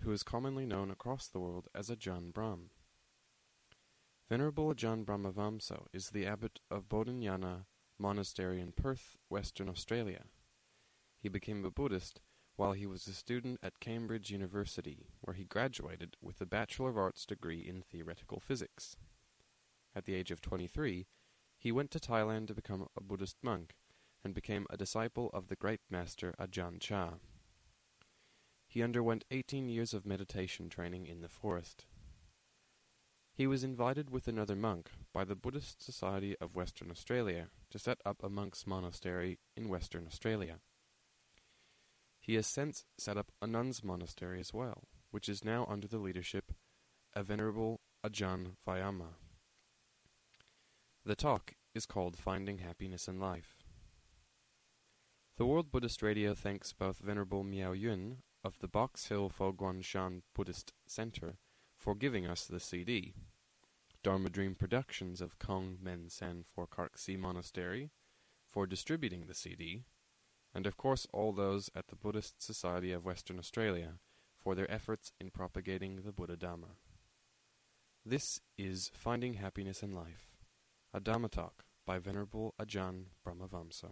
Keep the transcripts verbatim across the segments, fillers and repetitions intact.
who is commonly known across the world as Ajahn Brahm. Venerable Ajahn Brahmavamsa is the abbot of Bodhinyana Monastery in Perth, Western Australia. He became a Buddhist while he was a student at Cambridge University, where he graduated with a Bachelor of Arts degree in theoretical physics. At the age of twenty-three, he went to Thailand to become a Buddhist monk and became a disciple of the great master Ajahn Chah. He underwent eighteen years of meditation training in the forest. He was invited with another monk by the Buddhist Society of Western Australia to set up a monk's monastery in Western Australia. He has since set up a nun's monastery as well, which is now under the leadership of Venerable Ajahn Vayama. The talk is called Finding Happiness in Life. The World Buddhist Radio thanks both Venerable Miao Yun of the Box Hill Fo Guang Shan Buddhist Center for giving us the C D, Dharma Dream Productions of Kong Men San for Karksi Monastery for distributing the C D, and of course all those at the Buddhist Society of Western Australia for their efforts in propagating the Buddha Dhamma. This is Finding Happiness in Life, a Dhamma talk by Venerable Ajahn Brahmavamsa.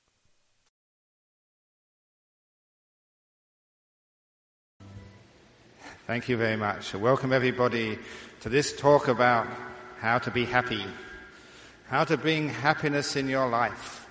Thank you very much. Welcome everybody to this talk about how to be happy, how to bring happiness in your life.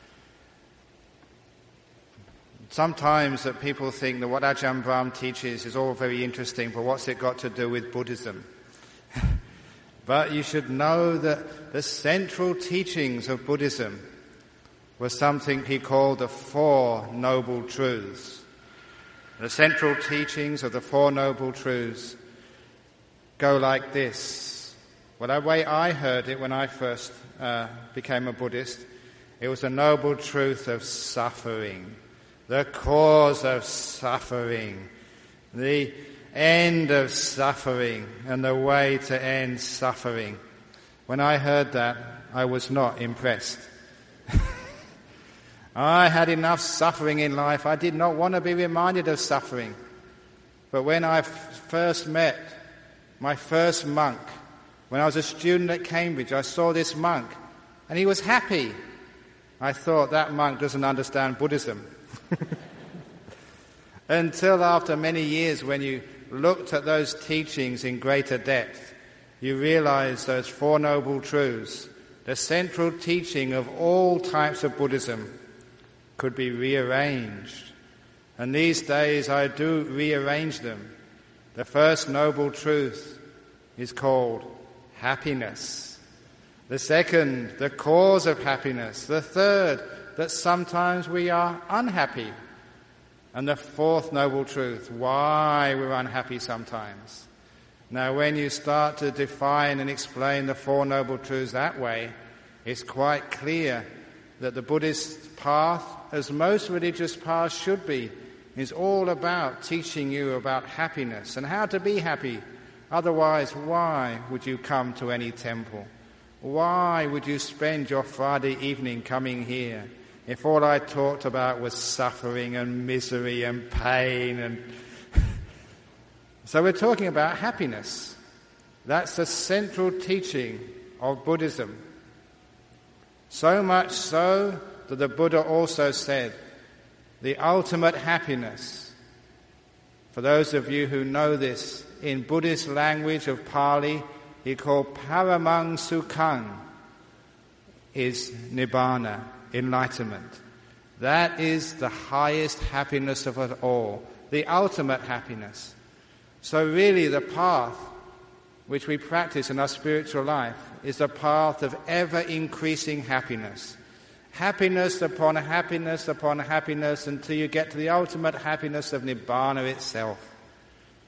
Sometimes that people think that what Ajahn Brahm teaches is all very interesting, but what's it got to do with Buddhism? But you should know that the central teachings of Buddhism were something he called the Four Noble Truths. The central teachings of the Four Noble Truths go like this. Well, the way I heard it when I first uh, became a Buddhist, it was the noble truth of suffering, the cause of suffering, the end of suffering, and the way to end suffering. When I heard that, I was not impressed. I had enough suffering in life. I did not want to be reminded of suffering. But when I f- first met my first monk, when I was a student at Cambridge, I saw this monk, and he was happy. I thought, that monk doesn't understand Buddhism. Until after many years, when you looked at those teachings in greater depth, you realize those Four Noble Truths, the central teaching of all types of Buddhism, could be rearranged. And these days I do rearrange them. The first noble truth is called happiness. The second, the cause of happiness. The third, that sometimes we are unhappy. And the fourth noble truth, why we're unhappy sometimes. Now when you start to define and explain the Four Noble Truths that way, it's quite clear that the Buddhist path, as most religious paths should be, is all about teaching you about happiness and how to be happy. Otherwise, why would you come to any temple? Why would you spend your Friday evening coming here if all I talked about was suffering and misery and pain? And so we're talking about happiness. That's the central teaching of Buddhism. So much so that the Buddha also said, the ultimate happiness, for those of you who know this, in Buddhist language of Pali, he called Paramang Sukhang, is Nibbana, enlightenment. That is the highest happiness of it all, the ultimate happiness. So really the path which we practice in our spiritual life is the path of ever-increasing happiness. Happiness upon happiness upon happiness until you get to the ultimate happiness of Nibbana itself.